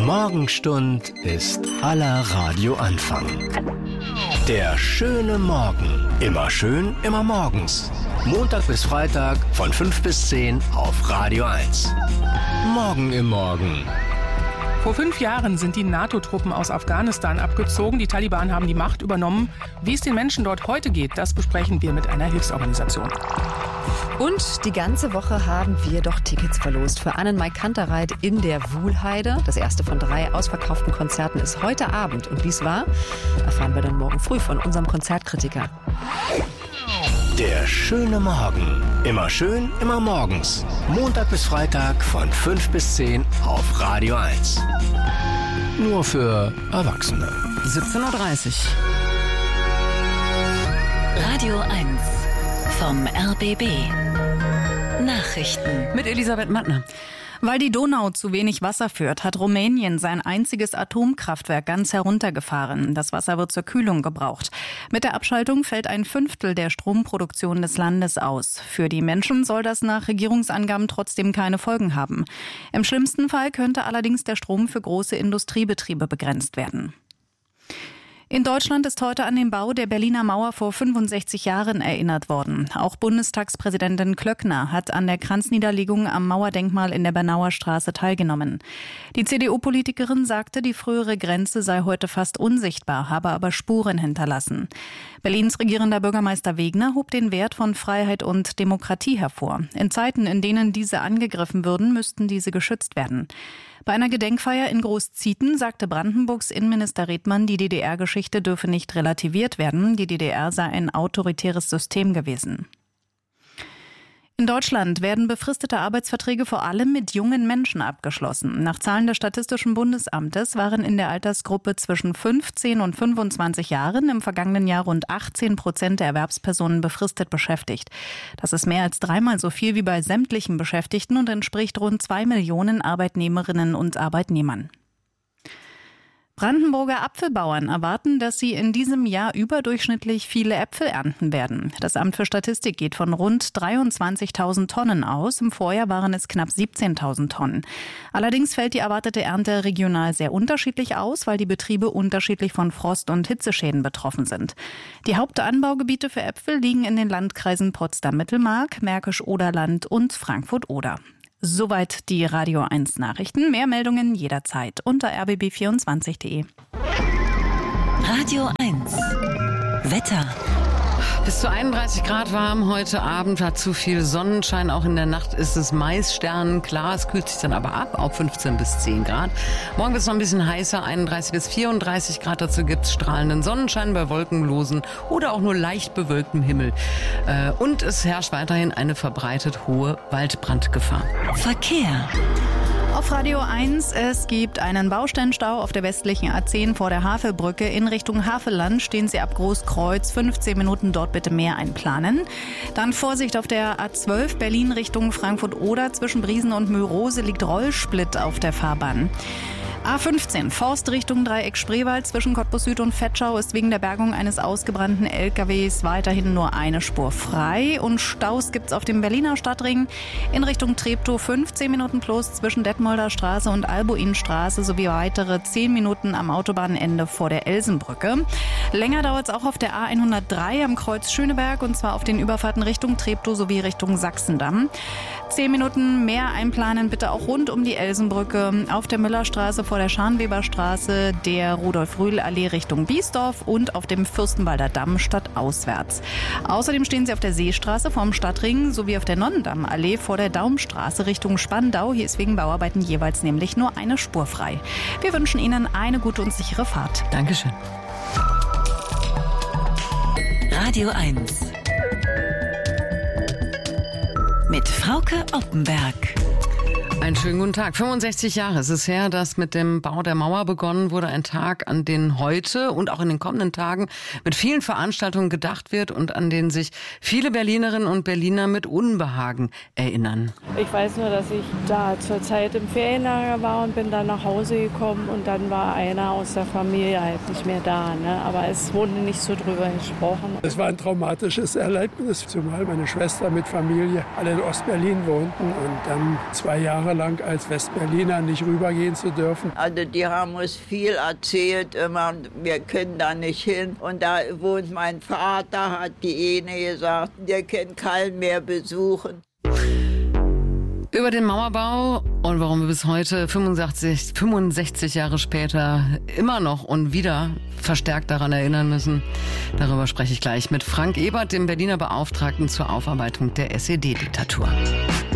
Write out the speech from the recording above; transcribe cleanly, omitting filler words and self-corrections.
Morgenstund ist aller Radioanfang. Der schöne Morgen. Immer schön, immer morgens. Montag bis Freitag von 5 bis 10 auf Radio 1. Morgen im Morgen. Vor 5 Jahren sind die NATO-Truppen aus Afghanistan abgezogen. Die Taliban haben die Macht übernommen. Wie es den Menschen dort heute geht, das besprechen wir mit einer Hilfsorganisation. Und die ganze Woche haben wir doch Tickets verlost für Annenmai Kantereit in der Wuhlheide. Das erste von 3 ausverkauften Konzerten ist heute Abend. Und wie es war, erfahren wir dann morgen früh von unserem Konzertkritiker. Der schöne Morgen. Immer schön, immer morgens. Montag bis Freitag von 5 bis 10 auf Radio 1. Nur für Erwachsene. 17:30 Uhr. Radio 1 vom RBB. Nachrichten. Mit Elisabeth Mattner. Weil die Donau zu wenig Wasser führt, hat Rumänien sein einziges Atomkraftwerk ganz heruntergefahren. Das Wasser wird zur Kühlung gebraucht. Mit der Abschaltung fällt 1/5 der Stromproduktion des Landes aus. Für die Menschen soll das nach Regierungsangaben trotzdem keine Folgen haben. Im schlimmsten Fall könnte allerdings der Strom für große Industriebetriebe begrenzt werden. In Deutschland ist heute an den Bau der Berliner Mauer vor 65 Jahren erinnert worden. Auch Bundestagspräsidentin Klöckner hat an der Kranzniederlegung am Mauerdenkmal in der Bernauer Straße teilgenommen. Die CDU-Politikerin sagte, die frühere Grenze sei heute fast unsichtbar, habe aber Spuren hinterlassen. Berlins regierender Bürgermeister Wegner hob den Wert von Freiheit und Demokratie hervor. In Zeiten, in denen diese angegriffen würden, müssten diese geschützt werden. Bei einer Gedenkfeier in Großzieten sagte Brandenburgs Innenminister Redmann, die DDR-Geschichte dürfe nicht relativiert werden. Die DDR sei ein autoritäres System gewesen. In Deutschland werden befristete Arbeitsverträge vor allem mit jungen Menschen abgeschlossen. Nach Zahlen des Statistischen Bundesamtes waren in der Altersgruppe zwischen 15 und 25 Jahren im vergangenen Jahr rund 18% der Erwerbspersonen befristet beschäftigt. Das ist mehr als 3-mal so viel wie bei sämtlichen Beschäftigten und entspricht rund 2 Millionen Arbeitnehmerinnen und Arbeitnehmern. Brandenburger Apfelbauern erwarten, dass sie in diesem Jahr überdurchschnittlich viele Äpfel ernten werden. Das Amt für Statistik geht von rund 23.000 Tonnen aus. Im Vorjahr waren es knapp 17.000 Tonnen. Allerdings fällt die erwartete Ernte regional sehr unterschiedlich aus, weil die Betriebe unterschiedlich von Frost- und Hitzeschäden betroffen sind. Die Hauptanbaugebiete für Äpfel liegen in den Landkreisen Potsdam-Mittelmark, Märkisch-Oderland und Frankfurt-Oder. Soweit die Radio 1 Nachrichten. Mehr Meldungen jederzeit unter rbb24.de. Radio 1 Wetter. Bis zu 31 Grad warm heute Abend, hat zu viel Sonnenschein. Auch in der Nacht ist es meist sternenklar. Es kühlt sich dann aber ab auf 15 bis 10 Grad. Morgen wird es noch ein bisschen heißer, 31 bis 34 Grad. Dazu gibt es strahlenden Sonnenschein bei wolkenlosen oder auch nur leicht bewölktem Himmel. Und es herrscht weiterhin eine verbreitet hohe Waldbrandgefahr. Verkehr. Auf Radio 1, es gibt einen Baustellenstau auf der westlichen A10 vor der Havelbrücke. In Richtung Havelland stehen Sie ab Großkreuz. 15 Minuten dort bitte mehr einplanen. Dann Vorsicht auf der A12 Berlin Richtung Frankfurt-Oder. Zwischen Briesen und Mörose liegt Rollsplit auf der Fahrbahn. A15 Forst Richtung Dreieck Spreewald zwischen Cottbus Süd und Vetschau ist wegen der Bergung eines ausgebrannten LKWs weiterhin nur eine Spur frei. Und Staus gibt's auf dem Berliner Stadtring in Richtung Treptow 15 Minuten plus zwischen Detmolder Straße und Albuinstraße sowie weitere 10 Minuten am Autobahnende vor der Elsenbrücke. Länger dauert es auch auf der A103 am Kreuz Schöneberg und zwar auf den Überfahrten Richtung Treptow sowie Richtung Sachsendamm. 10 Minuten mehr einplanen bitte auch rund um die Elsenbrücke auf der Müllerstraße vor der Scharnweberstraße, der Rudolf-Rühl-Allee Richtung Biesdorf und auf dem Fürstenwalder Damm stadtauswärts. Außerdem stehen Sie auf der Seestraße vorm Stadtring sowie auf der Nonnendammallee vor der Daumstraße Richtung Spandau. Hier ist wegen Bauarbeiten jeweils nämlich nur eine Spur frei. Wir wünschen Ihnen eine gute und sichere Fahrt. Dankeschön. Radio 1 mit Frauke Oppenberg. Einen schönen guten Tag. 65 Jahre ist es her, dass mit dem Bau der Mauer begonnen wurde. Ein Tag, an den heute und auch in den kommenden Tagen mit vielen Veranstaltungen gedacht wird und an den sich viele Berlinerinnen und Berliner mit Unbehagen erinnern. Ich weiß nur, dass ich da zur Zeit im Ferienlager war und bin dann nach Hause gekommen und dann war einer aus der Familie halt nicht mehr da. Ne? Aber es wurde nicht so drüber gesprochen. Es war ein traumatisches Erlebnis, zumal meine Schwester mit Familie alle in Ostberlin wohnten und dann 2 Jahre lang als Westberliner nicht rübergehen zu dürfen. Also die haben uns viel erzählt, immer, wir können da nicht hin. Und da wohnt mein Vater, hat die Ene gesagt, der kann keinen mehr besuchen. Über den Mauerbau und warum wir bis heute 65 Jahre später immer noch und wieder verstärkt daran erinnern müssen, darüber spreche ich gleich mit Frank Ebert, dem Berliner Beauftragten zur Aufarbeitung der SED-Diktatur.